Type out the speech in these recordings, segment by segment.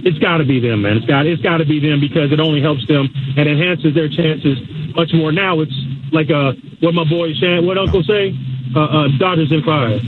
it's got to be them, man. It's got to be them because it only helps them and enhances their chances much more. Now it's like what my boy what Uncle say? Dodgers in 5.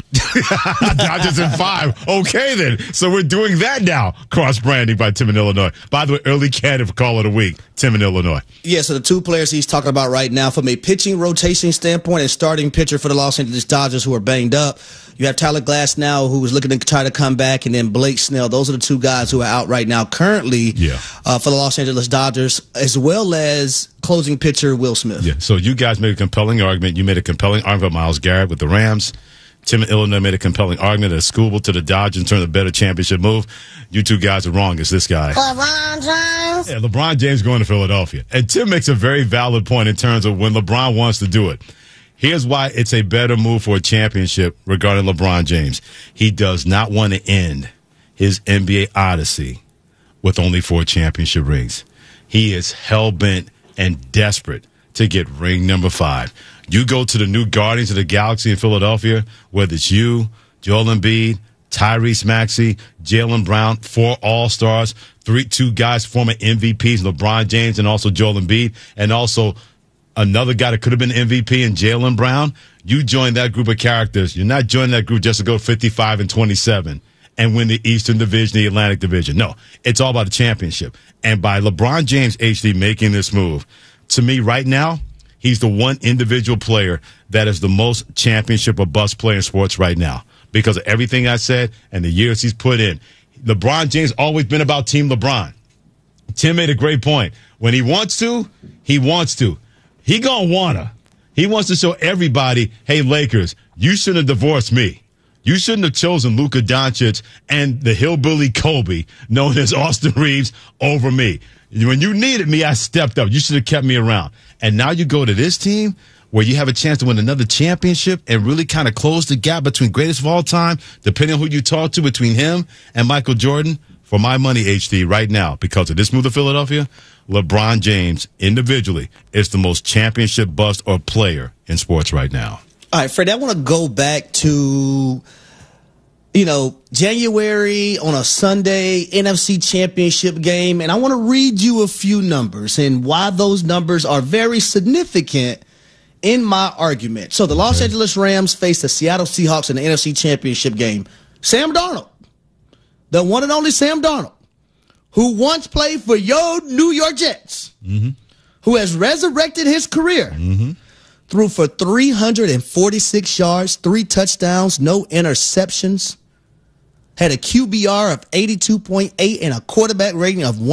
Dodgers in 5. Okay, then. So we're doing that now. Cross-branding by Tim in Illinois. By the way, early candidate for Call of the Week, Tim in Illinois. Yeah, so the two players he's talking about right now, from a pitching rotation standpoint and starting pitcher for the Los Angeles Dodgers who are banged up, you have Tyler Glasnow, who is looking to try to come back, and then Blake Snell. Those are the two guys who are out right now currently for the Los Angeles Dodgers, as well as closing pitcher Will Smith. Yeah, so you guys made a compelling argument. You made a compelling argument about Myles Garrett with the Rams. Tim in Illinois made a compelling argument that Scooble to the Dodgers in terms of a better championship move. You two guys are wrong. It's this guy. LeBron James. Yeah, LeBron James going to Philadelphia. And Tim makes a very valid point in terms of when LeBron wants to do it. Here's why it's a better move for a championship regarding LeBron James. He does not want to end his NBA odyssey with only 4 championship rings. He is hell-bent and desperate to get ring number 5. You go to the new Guardians of the Galaxy in Philadelphia, whether it's you, Joel Embiid, Tyrese Maxey, Jaylen Brown, 4 All-Stars, 2 guys, former MVPs, LeBron James and also Joel Embiid, and also another guy that could have been MVP in Jaylen Brown. You join that group of characters. You're not joining that group just to go 55-27 and win the Eastern Division, the Atlantic Division. No, it's all about the championship. And by LeBron James HD making this move, to me right now, he's the one individual player that is the most championship or bust player in sports right now because of everything I said and the years he's put in. LeBron James always been about Team LeBron. Tim made a great point. When he wants to, he wants to. He gonna wanna. He wants to show everybody, hey, Lakers, you shouldn't have divorced me. You shouldn't have chosen Luka Doncic and the hillbilly Kobe, known as Austin Reeves, over me. When you needed me, I stepped up. You should have kept me around. And now you go to this team where you have a chance to win another championship and really kind of close the gap between greatest of all time, depending on who you talk to, between him and Michael Jordan. For my money, HD, right now, because of this move to Philadelphia, LeBron James individually is the most championship bust or player in sports right now. All right, Fred, I want to go back to, January on a Sunday, NFC Championship game, and I want to read you a few numbers and why those numbers are very significant in my argument. So the Los Angeles Rams face the Seattle Seahawks in the NFC Championship game. Sam Darnold, the one and only Sam Darnold, who once played for your New York Jets, who has resurrected his career, threw for 346 yards, 3 touchdowns, no interceptions, had a QBR of 82.8 and a quarterback rating of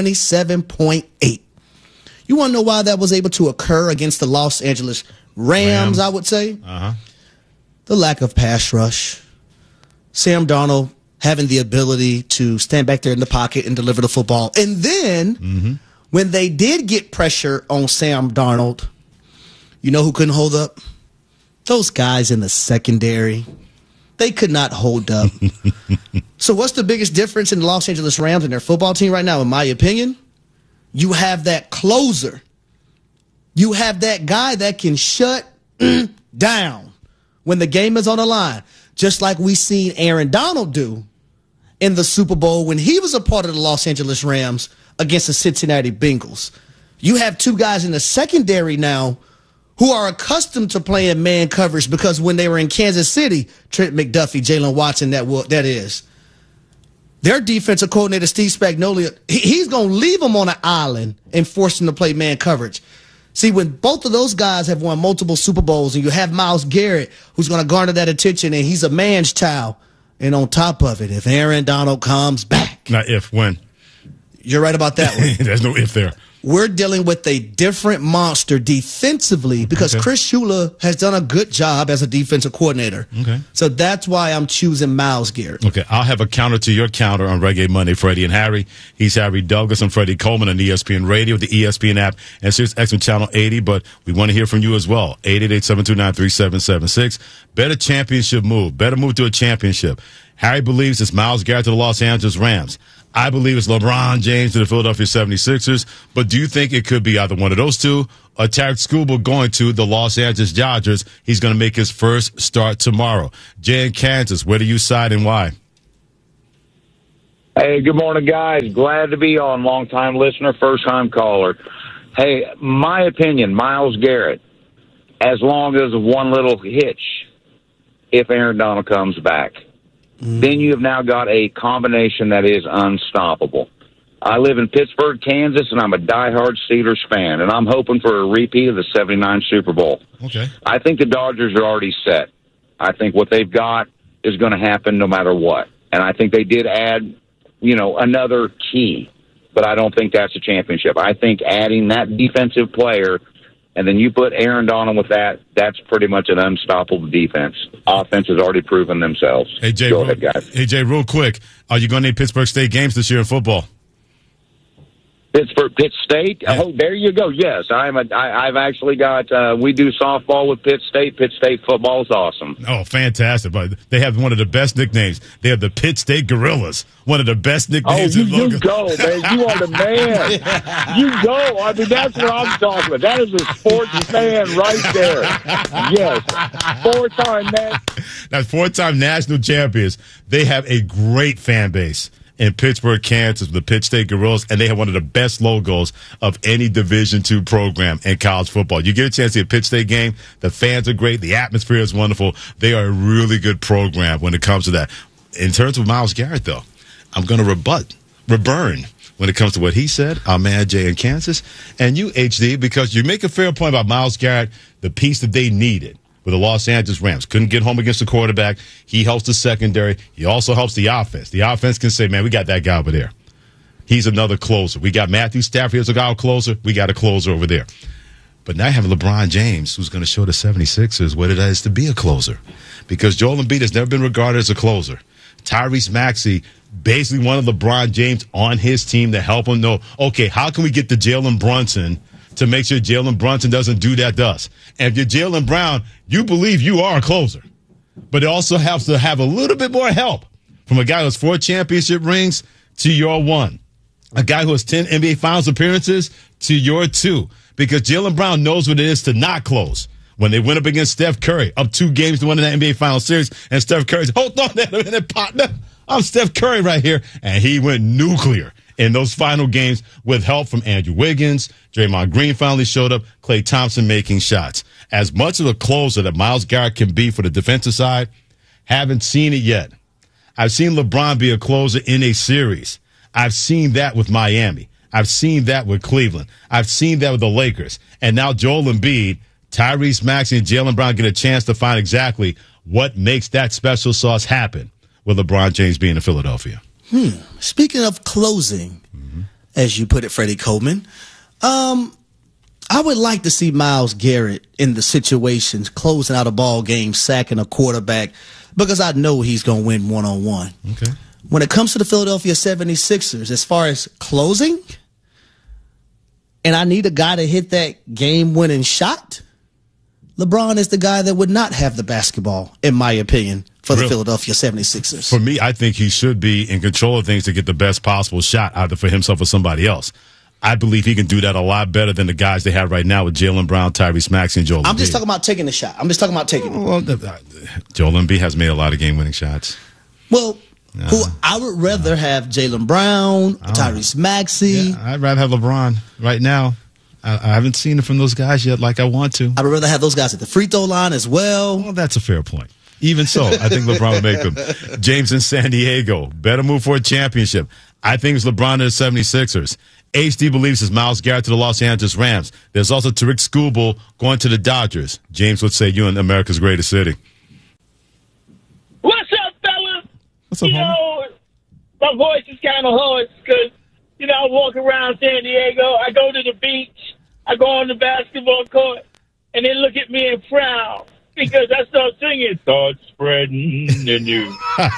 127.8. You want to know why that was able to occur against the Los Angeles Rams, I would say? The lack of pass rush. Sam Darnold having the ability to stand back there in the pocket and deliver the football. And then, when they did get pressure on Sam Darnold, you know who couldn't hold up? Those guys in the secondary. They could not hold up. So what's the biggest difference in the Los Angeles Rams and their football team right now, in my opinion? You have that closer. You have that guy that can shut down when the game is on the line, just like we seen Aaron Donald do in the Super Bowl when he was a part of the Los Angeles Rams against the Cincinnati Bengals. You have 2 guys in the secondary now who are accustomed to playing man coverage because when they were in Kansas City, Trent McDuffie, Jalen Watson, that is. Their defensive coordinator, Steve Spagnuolo, he's going to leave them on an island and force them to play man coverage. See, when both of those guys have won multiple Super Bowls and you have Myles Garrett, who's going to garner that attention, and he's a man's child, and on top of it, if Aaron Donald comes back. Not if, when. You're right about that one. There's no if there. We're dealing with a different monster defensively because Chris Shula has done a good job as a defensive coordinator. So that's why I'm choosing Myles Garrett. Okay, I'll have a counter to your counter on Reggae Monday, Freddie and Harry. He's Harry Douglas and Freddie Coleman on ESPN Radio, the ESPN app, and Sirius XM Channel 80. But we want to hear from you as well. 888-729-3776. Better championship move. Better move to a championship. Harry believes it's Myles Garrett to the Los Angeles Rams. I believe it's LeBron James to the Philadelphia 76ers. But do you think it could be either one of those two or Tarek Skubal going to the Los Angeles Dodgers? He's going to make his first start tomorrow. Jay in Kansas, where do you side and why? Hey, good morning, guys. Glad to be on. Long-time listener, first-time caller. Hey, my opinion, Myles Garrett, as long as one little hitch, if Aaron Donald comes back, then you have now got a combination that is unstoppable. I live in Pittsburgh, Kansas, and I'm a diehard Steelers fan, and I'm hoping for a repeat of the '79 Super Bowl. Okay. I think the Dodgers are already set. I think what they've got is going to happen no matter what. And I think they did add, another key, but I don't think that's a championship. I think adding that defensive player, and then you put Aaron Donald with that's pretty much an unstoppable defense. Offense has already proven themselves. Hey, Jay, Go ahead, guys. Hey, Jay, real quick. Are you going to need Pittsburgh State games this year in football? Pittsburgh, Pitt State. Yeah. Oh, there you go. Yes, I've actually got. We do softball with Pitt State. Pitt State football is awesome. Oh, fantastic! But they have one of the best nicknames. They have the Pitt State Gorillas. One of the best nicknames. You go, man. You are the man. You go. I mean, that's what I'm talking about. That is a sports fan right there. Yes, four-time national champions. They have a great fan base in Pittsburgh, Kansas, the Pitt State Gorillas, and they have one of the best logos of any Division II program in college football. You get a chance to see a Pitt State game, the fans are great, the atmosphere is wonderful. They are a really good program when it comes to that. In terms of Myles Garrett, though, I'm going to reburn when it comes to what he said, our man Jay in Kansas, and you, HD, because you make a fair point about Myles Garrett, the piece that they needed with the Los Angeles Rams. Couldn't get home against the quarterback. He helps the secondary. He also helps the offense. The offense can say, man, we got that guy over there. He's another closer. We got Matthew Stafford as a guy closer. We got a closer over there. But now you have LeBron James, who's going to show the 76ers what it is to be a closer. Because Joel Embiid has never been regarded as a closer. Tyrese Maxey, basically one of LeBron James on his team to help him know, okay, how can we get to Jalen Brunson to make sure Jalen Brunson doesn't do that to us? And if you're Jaylen Brown, you believe you are a closer. But it also has to have a little bit more help from a guy who has 4 championship rings to your 1. A guy who has 10 NBA Finals appearances to your 2. Because Jaylen Brown knows what it is to not close. When they went up against Steph Curry, up 2 games to win in that NBA Finals series, and Steph Curry said, hold on a minute, partner. I'm Steph Curry right here. And he went nuclear in those final games with help from Andrew Wiggins. Draymond Green finally showed up. Klay Thompson making shots. As much of a closer that Myles Garrett can be for the defensive side, haven't seen it yet. I've seen LeBron be a closer in a series. I've seen that with Miami. I've seen that with Cleveland. I've seen that with the Lakers. And now Joel Embiid, Tyrese Maxey, and Jaylen Brown get a chance to find exactly what makes that special sauce happen with LeBron James being in Philadelphia. Speaking of closing, as you put it, Freddie Coleman, I would like to see Myles Garrett in the situations closing out a ball game, sacking a quarterback, because I know he's going to win one-on-one. Okay. When it comes to the Philadelphia 76ers, as far as closing, and I need a guy to hit that game-winning shot, LeBron is the guy that would not have the basketball, in my opinion, for the Philadelphia 76ers. For me, I think he should be in control of things to get the best possible shot, either for himself or somebody else. I believe he can do that a lot better than the guys they have right now with Jaylen Brown, Tyrese Maxey, and Joel Embiid. I'm just talking about taking the shot. I'm just talking about taking it. Well, Joel Embiid has made a lot of game-winning shots. Well, who I would rather have Jaylen Brown, Tyrese Maxey. Yeah, I'd rather have LeBron right now. I haven't seen it from those guys yet like I want to. I would rather have those guys at the free throw line as well. Well, that's a fair point. Even so, I think LeBron would make them. James in San Diego, better move for a championship. I think it's LeBron to the 76ers. HD believes it's Myles Garrett to the Los Angeles Rams. There's also Tariq Skubal going to the Dodgers. James would say you in America's greatest city. What's up, fellas? What's up, homie? My voice is kind of hoarse because, I walk around San Diego. I go to the beach. I go on the basketball court, and they look at me and frown because I start singing, "Thoughts spreading the news."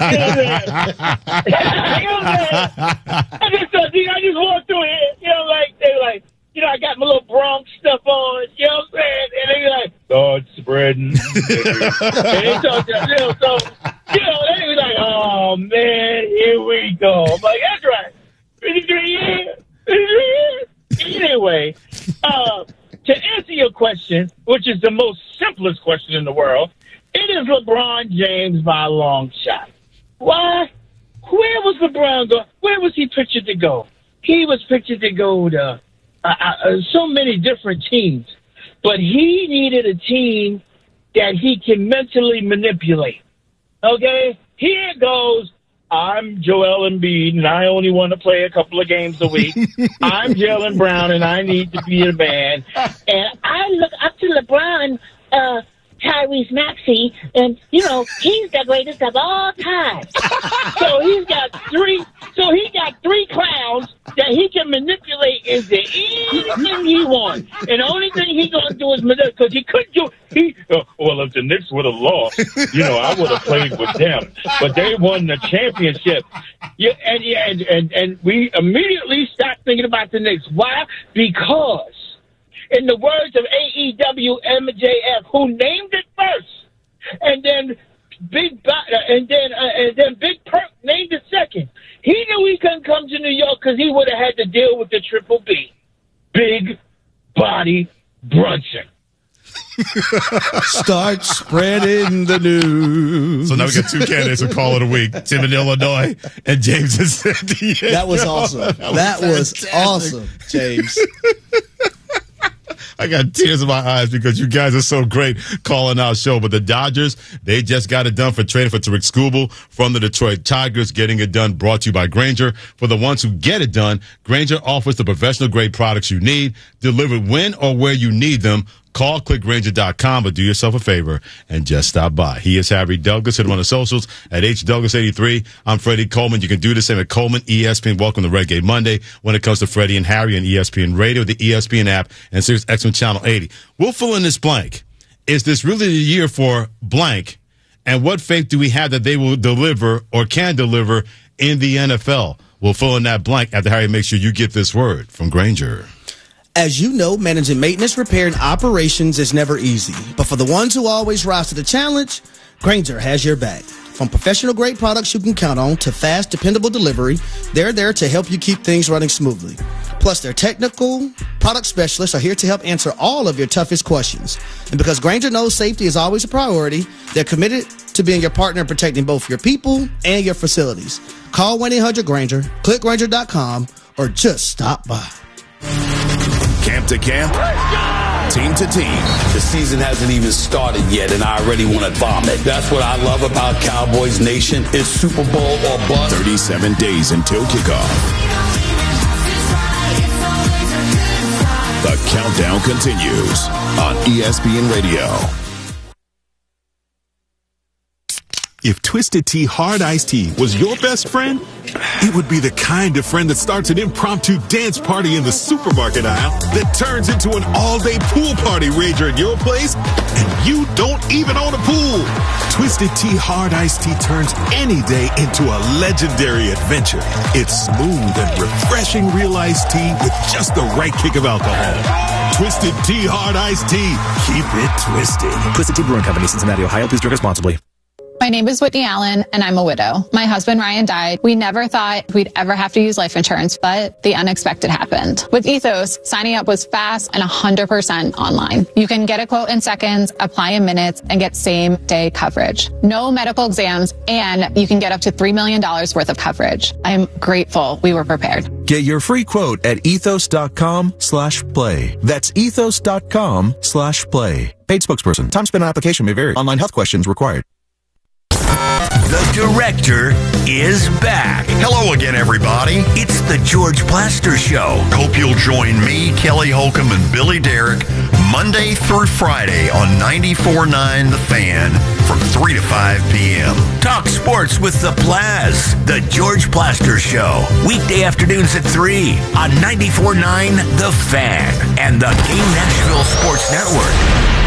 I just walk through here, they like, I got my little Bronx stuff on, you know what I'm saying? And they be like, "Thoughts spreading the news." And they talk they be like, "Oh, man, here we go." I'm like, that's right. 53 years. Anyway, to answer your question, which is the most simplest question in the world, it is LeBron James by a long shot. Why? where was LeBron going? Where was he pictured to go? He was pictured to go to so many different teams, but he needed a team that he can mentally manipulate. Okay? Here goes, I'm Joel Embiid, and I only want to play a couple of games a week. I'm Jaylen Brown, and I need to be the man. And I look up to LeBron, Tyrese Maxey, and, he's the greatest of all time. So he got three clowns that he can manipulate into anything he wants. And the only thing he's going to do is manipulate, because he couldn't do well, if the Knicks would have lost, I would have played with them. But they won the championship. And we immediately stopped thinking about the Knicks. Why? Because, in the words of AEW MJF, who named it first, and then Big Perk named it second. He knew he couldn't come to New York because he would have had to deal with the Triple B, Big Body Brunson. Start spreading the news. So now we got two candidates for Call of the Week: Tim in Illinois and James in San Diego. That was awesome. That was awesome, James. I got tears in my eyes because you guys are so great calling our show. But the Dodgers, they just got it done for trading for Tariq Skubal from the Detroit Tigers. Getting it done brought to you by Grainger. For the ones who get it done, Grainger offers the professional-grade products you need, delivered when or where you need them. Call clickgrainger.com, but do yourself a favor and just stop by. He is Harry Douglas. Hit him on the socials at HDouglas83. I'm Freddie Coleman. You can do the same at Coleman ESPN. Welcome to Reggae Monday. When it comes to Freddie and Harry and ESPN Radio, the ESPN app, and Sirius XM Channel 80. We'll fill in this blank. Is this really the year for blank? And what faith do we have that they will deliver or can deliver in the NFL? We'll fill in that blank after Harry makes sure you get this word from Grainger. As you know, managing maintenance, repair, and operations is never easy. But for the ones who always rise to the challenge, Grainger has your back. From professional-grade products you can count on to fast, dependable delivery, they're there to help you keep things running smoothly. Plus, their technical product specialists are here to help answer all of your toughest questions. And because Grainger knows safety is always a priority, they're committed to being your partner in protecting both your people and your facilities. Call 1-800-GRAINGER, click Grainger.com, or just stop by. Camp to camp, team to team. The season hasn't even started yet, and I already want to vomit. That's what I love about Cowboys Nation. It's Super Bowl or bust. 37 days until kickoff. The countdown continues on ESPN Radio. If Twisted Tea Hard Iced Tea was your best friend, it would be the kind of friend that starts an impromptu dance party in the supermarket aisle that turns into an all-day pool party rager at your place, and you don't even own a pool. Twisted Tea Hard Iced Tea turns any day into a legendary adventure. It's smooth and refreshing real iced tea with just the right kick of alcohol. Twisted Tea Hard Iced Tea. Keep it twisted. Twisted Tea Brewing Company, Cincinnati, Ohio. Please drink responsibly. My name is Whitney Allen, and I'm a widow. My husband, Ryan, died. We never thought we'd ever have to use life insurance, but the unexpected happened. With Ethos, signing up was fast and 100% online. You can get a quote in seconds, apply in minutes, and get same-day coverage. No medical exams, and you can get up to $3 million worth of coverage. I'm grateful we were prepared. Get your free quote at ethos.com/play. That's ethos.com/play. Paid spokesperson. Time spent on application may vary. Online health questions required. The director is back. Hello again, everybody. It's the George Plaster Show. Hope you'll join me, Kelly Holcomb, and Billy Derrick Monday through Friday on 94.9 The Fan from 3 to 5 p.m. Talk sports with the Plaz. The George Plaster Show. Weekday afternoons at 3 on 94.9 The Fan and the Game Nashville Sports Network.